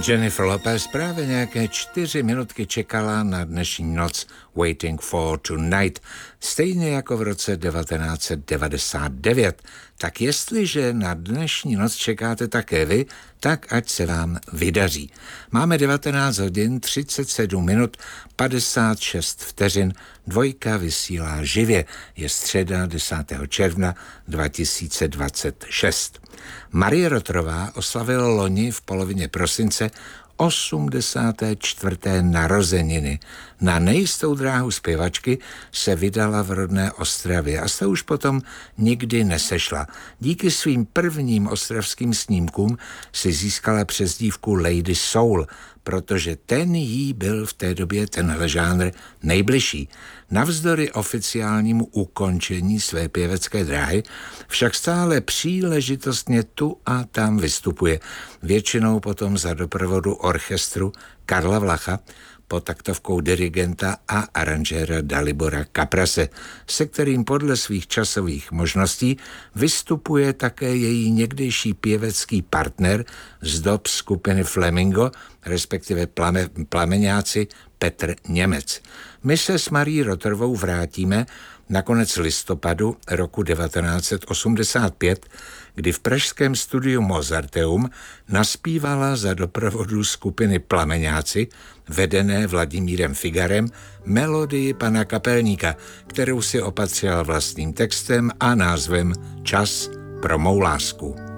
Jennifer Lopez právě nějaké 4 minutky čekala na dnešní noc Waiting for Tonight, stejně jako v roce 1999. Tak jestliže na dnešní noc čekáte také vy, tak ať se vám vydaří. Máme 19 hodin 37 minut 56 vteřin, Dvojka vysílá živě. Je středa 10. června 2026. Marie Rotrová oslavila loni v polovině prosince 84. narozeniny. Na nejistou dráhu zpěvačky se vydala v rodné Ostravě a se už potom nikdy nesešla. Díky svým prvním ostravským snímkům si získala přezdívku Lady Soul, protože ten jí byl v té době tenhle žánr nejbližší. Navzdory oficiálnímu ukončení své pěvecké dráhy však stále příležitostně tu a tam vystupuje. Většinou potom za doprovodu orchestru Karla Vlacha pod taktovkou dirigenta a aranžéra Dalibora Kaprase, se kterým podle svých časových možností vystupuje také její někdejší pěvecký partner z dob skupiny Flamingo, respektive Plameňáci Petr Němec. My se s Marí Rotrovou vrátíme na konec listopadu roku 1985, kdy v pražském studiu Mozarteum naspívala za doprovodu skupiny Plameňáci, vedené Vladimírem Figarem, melodii pana Kapelníka, kterou si opatřila vlastním textem a názvem Čas pro mou lásku.